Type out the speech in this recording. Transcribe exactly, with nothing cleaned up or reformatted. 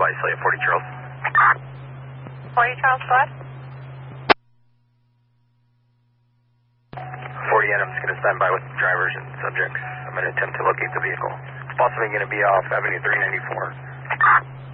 by Slate forty Charles. forty Charles, go ahead. forty Adams going to stand by with drivers and subjects. I'm going to attempt to locate the vehicle. It's possibly going to be off Avenue three ninety-four.